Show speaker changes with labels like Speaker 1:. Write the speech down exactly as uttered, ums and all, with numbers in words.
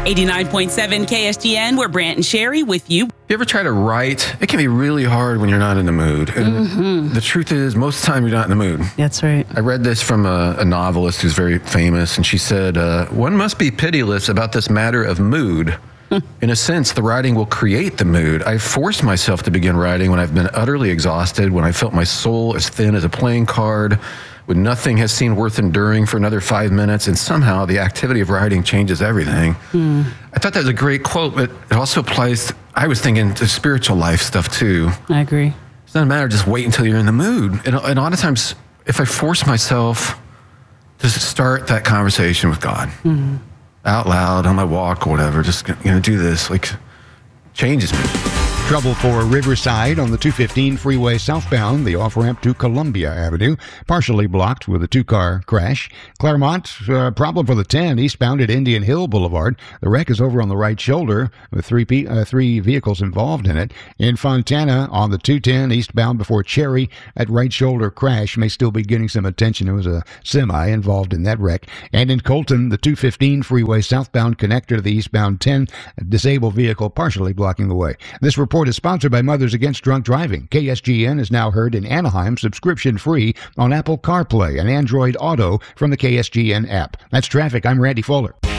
Speaker 1: eighty-nine point seven K S G N, we're Brant and Sherry with you.
Speaker 2: You ever try to write? It can be really hard when you're not in the mood. And
Speaker 1: Mm-hmm.
Speaker 2: the truth is, most of the time you're not in the mood.
Speaker 1: That's right.
Speaker 2: I read this from a, a novelist who's very famous, and she said, uh, one must be pitiless about this matter of mood. In a sense, the writing will create the mood. I forced myself to begin writing when I've been utterly exhausted, when I felt my soul as thin as a playing card, when nothing has seemed worth enduring for another five minutes, and somehow the activity of writing changes everything. Mm. I thought that was a great quote, but it also applies, to, I was thinking, to spiritual life stuff too.
Speaker 1: I agree.
Speaker 2: It's not a matter of just wait until you're in the mood. And, and a lot of times, if I force myself to start that conversation with God, mm-hmm. out loud on my walk or whatever, just you know, do this, like, changes me.
Speaker 3: Trouble for Riverside on the two fifteen freeway southbound. The off-ramp to Columbia Avenue, partially blocked with a two-car crash. Claremont, uh, problem for the ten eastbound at Indian Hill Boulevard. The wreck is over on the right shoulder with three pe- uh, three vehicles involved in it. In Fontana on the two ten eastbound before Cherry, that right shoulder crash may still be getting some attention. There was a semi involved in that wreck. And in Colton, the two fifteen freeway southbound connector to the eastbound ten, a disabled vehicle partially blocking the way. This report is sponsored by Mothers Against Drunk Driving. K S G N is now heard in Anaheim subscription-free on Apple CarPlay and Android Auto from the K S G N app. That's traffic. I'm Randy Fuller.